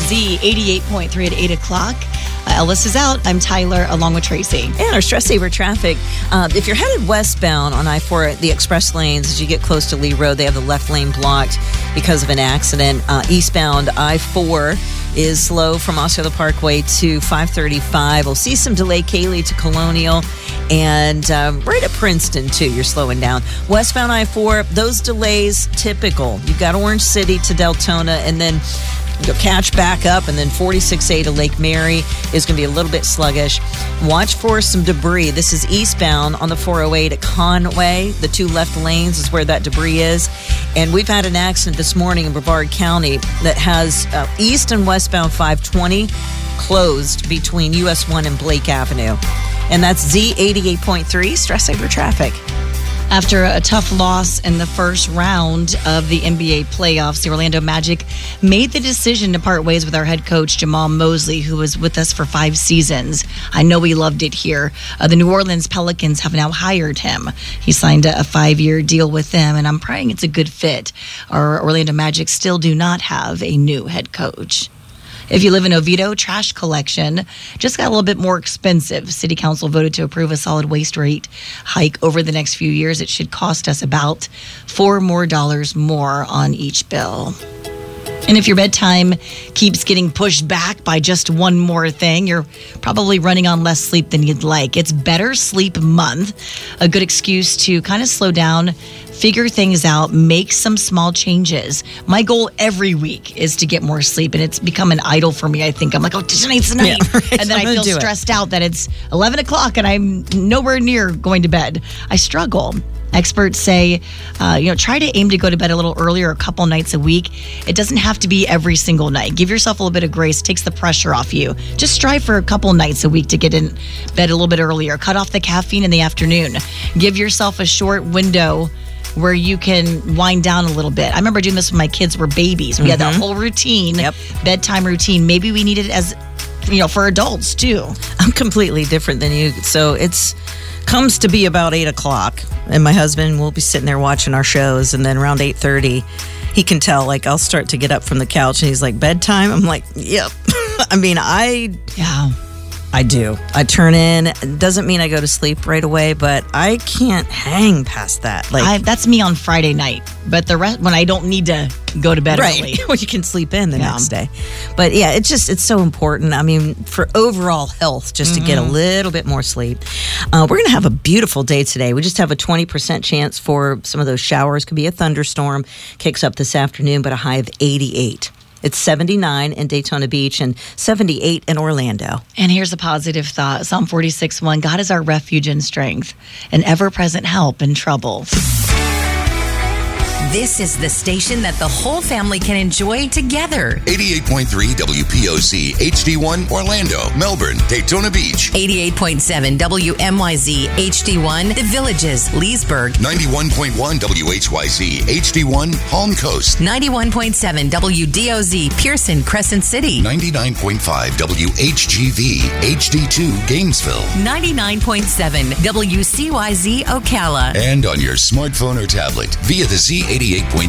Z88.3 at 8 o'clock. Ellis is out. I'm Tyler, along with Tracy. And our stress saver traffic. If you're headed westbound on I-4, the express lanes, as you get close to Lee Road, they have the left lane blocked because of an accident. Eastbound I-4 is slow from Osceola Parkway to 535. We'll see some delay Cayley to Colonial, and right at Princeton, too, you're slowing down. Westbound I-4, those delays, typical. You've got Orange City to Deltona, and then you'll catch back up, and then 46A to Lake Mary is going to be a little bit sluggish. Watch for some debris. This is eastbound on the 408 at Conway. The two left lanes is where that debris is. And we've had an accident this morning in Brevard County that has east and westbound 520 closed between US 1 and Blake Avenue. And that's Z88.3 Stress Saver Traffic. After a tough loss in the first round of the NBA playoffs, the Orlando Magic made the decision to part ways with our head coach, Jamal Mosley, who was with us for 5 seasons. I know we loved it here. The New Orleans Pelicans have now hired him. He signed a 5-year deal with them, and I'm praying it's a good fit. Our Orlando Magic still do not have a new head coach. If you live in Oviedo, trash collection just got a little bit more expensive. City Council voted to approve a solid waste rate hike over the next few years. It should cost us about $4 more on each bill. And if your bedtime keeps getting pushed back by just one more thing, you're probably running on less sleep than you'd like. It's Better Sleep Month, a good excuse to kind of slow down, figure things out, make some small changes. My goal every week is to get more sleep, and it's become an idol for me, I think. I'm like, tonight's the night. Yeah, right. And then I feel stressed out that it's 11 o'clock and I'm nowhere near going to bed. I struggle. Experts say, try to aim to go to bed a little earlier a couple nights a week. It doesn't have to be every single night. Give yourself a little bit of grace. Takes the pressure off you. Just strive for a couple nights a week to get in bed a little bit earlier. Cut off the caffeine in the afternoon. Give yourself a short window where you can wind down a little bit. I remember doing this when my kids were babies. We had that whole routine, bedtime routine. Maybe we need it as, for adults too. I'm completely different than you. So it's comes to be about 8 o'clock, and my husband will be sitting there watching our shows, and then around 8:30, he can tell, I'll start to get up from the couch, and he's like, bedtime? I'm like, yep. I do. I turn in. It doesn't mean I go to sleep right away, but I can't hang past that. That's me on Friday night. But the rest, when I don't need to go to bed early. Well, you can sleep in the next day. But yeah, it's so important. I mean, for overall health, just to get a little bit more sleep. We're going to have a beautiful day today. We just have a 20% chance for some of those showers. Could be a thunderstorm. Kicks up this afternoon, but a high of 88. It's 79 in Daytona Beach and 78 in Orlando. And here's a positive thought. Psalm 46:1, God is our refuge and strength, an ever-present help in trouble. This is the station that the whole family can enjoy together. 88.3 WPOC, HD1, Orlando, Melbourne, Daytona Beach. 88.7 WMYZ, HD1, The Villages, Leesburg. 91.1 WHYZ, HD1, Palm Coast. 91.7 WDOZ, Pearson, Crescent City. 99.5 WHGV, HD2, Gainesville. 99.7 WCYZ, Ocala. And on your smartphone or tablet via the Z88.3